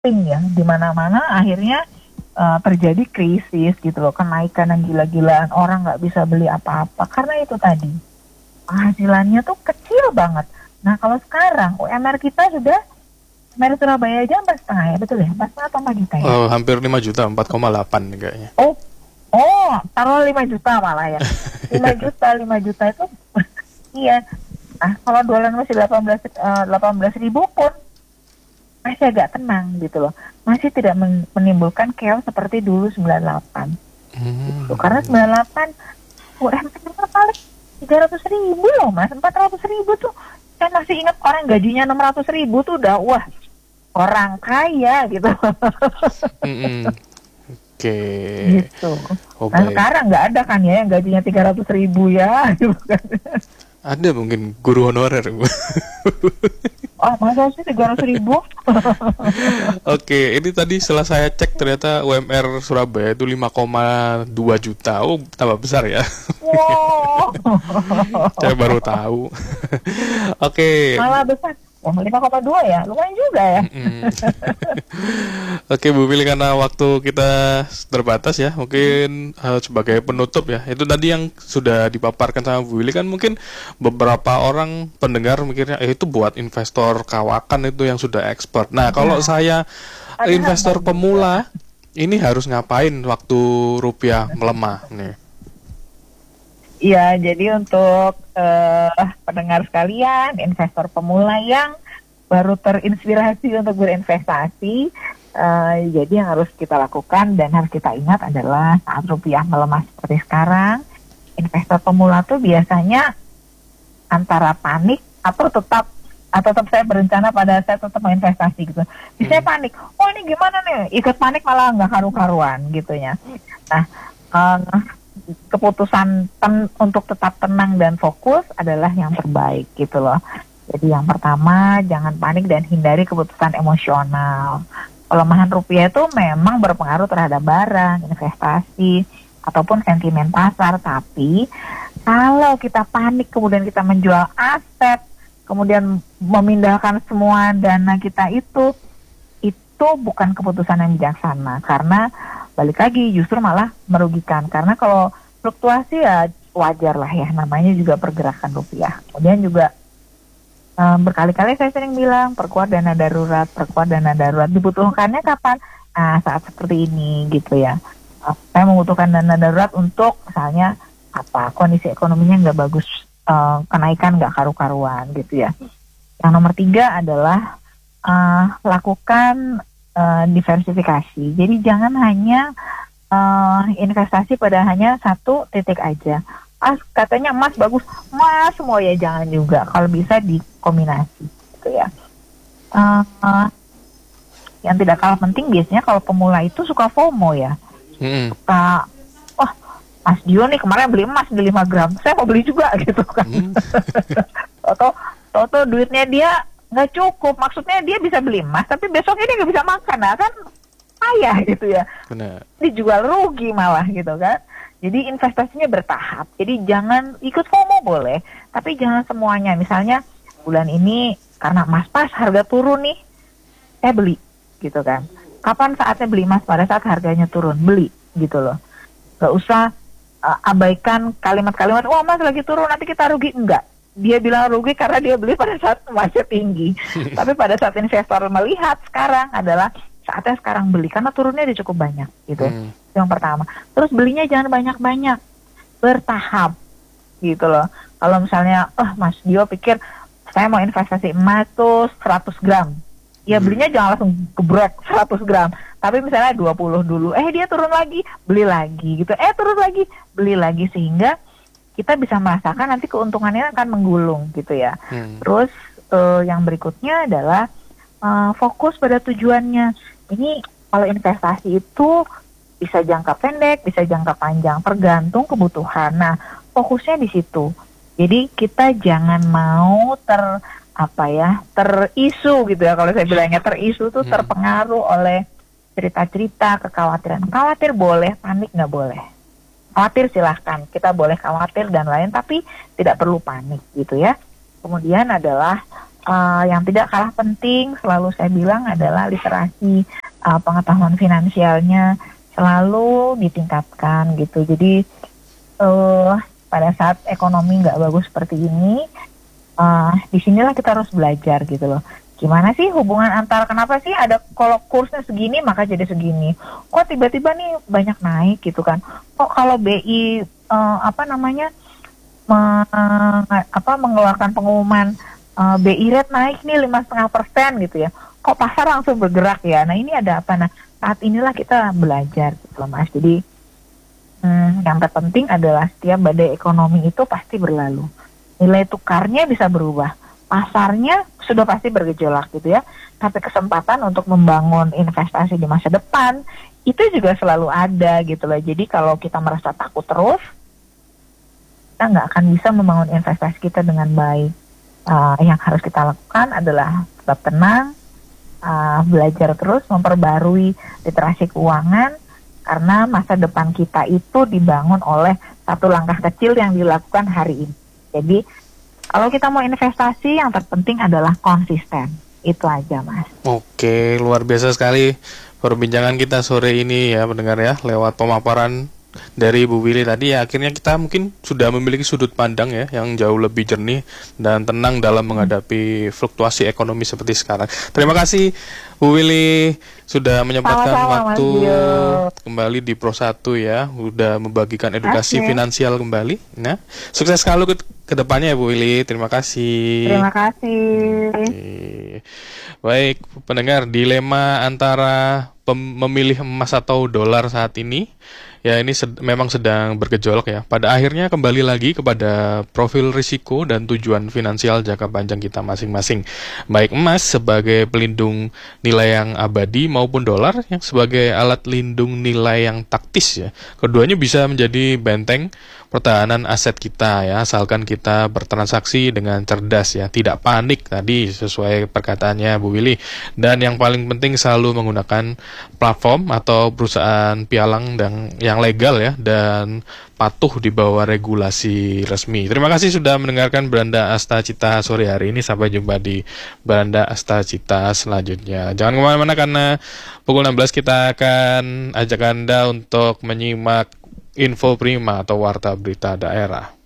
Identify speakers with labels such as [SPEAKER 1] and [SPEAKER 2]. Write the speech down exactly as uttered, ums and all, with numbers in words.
[SPEAKER 1] ping ya, di mana-mana akhirnya uh, terjadi krisis gitu loh, kenaikan yang gila-gilaan, orang nggak bisa beli apa-apa karena itu tadi penghasilannya tuh kecil banget. Nah kalau sekarang U M R kita sudah, U M R Surabaya aja empat setengah ya, betul ya? Empat setengah atau empat juta ya?
[SPEAKER 2] Oh, hampir lima juta, empat koma delapan nih kayaknya.
[SPEAKER 1] Oh, oh, taruh lima juta malah ya. lima juta, lima juta itu iya. Nah, kalau dolar masih delapan belas uh, delapan belas ribu pun masih agak tenang gitu loh. Masih tidak men- menimbulkan chaos seperti dulu sembilan puluh delapan.
[SPEAKER 2] Hmm.
[SPEAKER 1] Gitu. Karena sembilan puluh delapan U M R paling tiga ratus ribu loh mas, empat ratus ribu tuh. Saya masih ingat orang gajinya enam ratus ribu tuh udah wah orang kaya gitu.
[SPEAKER 2] Mm-mm. Oke.
[SPEAKER 1] Gitu.
[SPEAKER 2] Oh,
[SPEAKER 1] Nah
[SPEAKER 2] baik.
[SPEAKER 1] sekarang nggak ada kan ya yang gajinya tiga ratus ribu ya.
[SPEAKER 2] Ada mungkin guru honorer.
[SPEAKER 1] Oh masa sih tiga ratus ribu?
[SPEAKER 2] Oke, ini tadi setelah saya cek ternyata U M R Surabaya itu lima koma dua juta. Oh, tambah besar ya.
[SPEAKER 1] Wow.
[SPEAKER 2] Saya baru tahu. Oke.
[SPEAKER 1] Malah besar. Oh lima koma dua ya, lumayan juga ya.
[SPEAKER 2] Mm. Oke Bu Willy, karena waktu kita terbatas ya, mungkin uh, sebagai penutup ya, itu tadi yang sudah dipaparkan sama Bu Willy kan mungkin beberapa orang pendengar mikirnya eh, itu buat investor kawakan itu yang sudah expert. Nah kalau
[SPEAKER 1] Nah,
[SPEAKER 2] saya
[SPEAKER 1] ada
[SPEAKER 2] investor
[SPEAKER 1] hambang
[SPEAKER 2] pemula, ini harus ngapain waktu rupiah melemah nih?
[SPEAKER 1] Iya, jadi untuk uh, pendengar sekalian, investor pemula yang baru terinspirasi untuk berinvestasi, uh, jadi yang harus kita lakukan dan harus kita ingat adalah saat rupiah melemah seperti sekarang, investor pemula tuh biasanya antara panik atau tetap atau tetap saya berencana pada saya tetap mau investasi gitu. Biasanya
[SPEAKER 2] Hmm.
[SPEAKER 1] panik, oh ini gimana nih, ikut panik malah nggak karu-karuan gitu ya. Nah, uh, keputusan ten- untuk tetap tenang dan fokus adalah yang terbaik gitu loh. Jadi yang pertama jangan panik dan hindari keputusan emosional. Pelemahan rupiah itu memang berpengaruh terhadap barang, investasi, ataupun sentimen pasar. Tapi kalau kita panik kemudian kita menjual aset, kemudian memindahkan semua dana kita itu, itu bukan keputusan yang bijaksana. Karena balik lagi justru malah merugikan. Karena kalau fluktuasi ya wajar lah ya, namanya juga pergerakan rupiah. Kemudian juga um, berkali-kali saya sering bilang perkuat dana darurat, perkuat dana darurat. Dibutuhkannya kapan? Nah saat seperti ini gitu ya. Uh, saya membutuhkan dana darurat untuk misalnya apa kondisi ekonominya nggak bagus, uh, kenaikan nggak karu-karuan gitu ya. Yang nomor tiga adalah uh, lakukan uh, diversifikasi. Jadi jangan hanya uh, investasi pada hanya satu titik aja. Ah, katanya emas bagus, emas semua ya jangan juga. Kalau bisa dikombinasi, gitu ya. Uh, uh, yang tidak kalah penting biasanya kalau pemula itu suka FOMO ya.
[SPEAKER 2] Hmm.
[SPEAKER 1] Suka, wah Mas Dio nih kemarin beli emas di lima gram, saya mau beli juga gitu kan.
[SPEAKER 2] Hmm.
[SPEAKER 1] Atau atau duitnya dia nggak cukup, maksudnya dia bisa beli emas, tapi besoknya dia nggak bisa makan, nah kan payah gitu ya.
[SPEAKER 2] Benar.
[SPEAKER 1] Dijual rugi malah gitu kan. Jadi investasinya bertahap. Jadi jangan ikut FOMO boleh, tapi jangan semuanya. Misalnya bulan ini karena emas pas harga turun nih, saya beli gitu kan. Kapan saatnya beli emas? Pada saat harganya turun, beli gitu loh. Gak usah uh, abaikan kalimat-kalimat, wah emas lagi turun nanti kita rugi. Enggak. Dia bilang rugi karena dia beli pada saat emasnya tinggi. Tapi pada saat investor melihat sekarang adalah saatnya sekarang beli karena turunnya udah cukup banyak gitu. Hmm. Yang pertama. Terus belinya jangan banyak-banyak, bertahap gitu loh. Kalau misalnya, oh Mas Dio pikir saya mau investasi emas tuh seratus gram, ya belinya hmm. jangan langsung gebrek seratus gram, tapi misalnya dua puluh dulu, eh dia turun lagi, beli lagi gitu, eh turun lagi, beli lagi, sehingga kita bisa merasakan nanti keuntungannya akan menggulung gitu ya. Hmm. Terus uh, yang berikutnya adalah uh, fokus pada tujuannya. Ini kalau investasi itu bisa jangka pendek, bisa jangka panjang, tergantung kebutuhan. Nah, fokusnya di situ. Jadi kita jangan mau ter apa ya, terisu gitu ya. Kalau saya bilangnya terisu tuh hmm. terpengaruh oleh cerita-cerita, kekhawatiran. Khawatir boleh, panik nggak boleh. Khawatir silahkan, kita boleh khawatir dan lain, tapi tidak perlu panik gitu ya. Kemudian adalah uh, yang tidak kalah penting selalu saya bilang adalah literasi, uh, pengetahuan finansialnya selalu ditingkatkan gitu. Jadi uh, pada saat ekonomi nggak bagus seperti ini, uh, disinilah kita harus belajar gitu loh. Gimana sih hubungan antara, kenapa sih ada kalau kursnya segini maka jadi segini? Kok tiba-tiba nih banyak naik gitu kan? Kok kalau B I uh, apa namanya me, apa mengeluarkan pengumuman uh, B I rate naik nih lima koma lima persen gitu ya? Kok pasar langsung bergerak ya? Nah ini ada apa? Nah saat inilah kita belajar gitu loh Mas. Jadi hmm, yang terpenting adalah setiap badai ekonomi itu pasti berlalu. Nilai tukarnya bisa berubah. Pasarnya sudah pasti bergejolak gitu ya, tapi kesempatan untuk membangun investasi di masa depan itu juga selalu ada gitu loh. Jadi kalau kita merasa takut terus, kita nggak akan bisa membangun investasi kita dengan baik. Uh, yang harus kita lakukan adalah tetap tenang, uh, belajar terus, memperbarui literasi keuangan, karena masa depan kita itu dibangun oleh satu langkah kecil yang dilakukan hari ini. Jadi kalau kita mau investasi, yang terpenting adalah konsisten. Itu aja, Mas.
[SPEAKER 2] Oke, luar biasa sekali perbincangan kita sore ini ya, pendengar ya, lewat pemaparan dari Bu Willy tadi ya. Akhirnya kita mungkin sudah memiliki sudut pandang ya yang jauh lebih jernih dan tenang dalam menghadapi fluktuasi ekonomi seperti sekarang. Terima kasih Bu Willy sudah menyempatkan
[SPEAKER 1] Sama-sama,
[SPEAKER 2] waktu
[SPEAKER 1] Mas
[SPEAKER 2] kembali di Pro satu ya, sudah membagikan edukasi
[SPEAKER 1] Oke.
[SPEAKER 2] finansial kembali. Nah, sukses selalu ke, ke depannya ya Bu Willy. Terima kasih.
[SPEAKER 1] Terima kasih.
[SPEAKER 2] Oke. Baik, pendengar, dilema antara pem- memilih emas atau dolar saat ini ya ini sed- memang sedang bergejolak ya. Pada akhirnya kembali lagi kepada profil risiko dan tujuan finansial jangka panjang kita masing-masing. Baik emas sebagai pelindung nilai yang abadi maupun dolar yang sebagai alat lindung nilai yang taktis ya. Keduanya bisa menjadi benteng pertahanan aset kita ya, asalkan kita bertransaksi dengan cerdas ya, tidak panik tadi sesuai perkataannya Bu Willy. Dan yang paling penting selalu menggunakan platform atau perusahaan pialang dan yang legal ya, dan patuh di bawah regulasi resmi. Terima kasih sudah mendengarkan Beranda Asta Cita sore hari ini. Sampai jumpa di Beranda Asta Cita selanjutnya. Jangan kemana-mana karena pukul enam belas kita akan ajak Anda untuk menyimak Info Prima atau Warta Berita Daerah.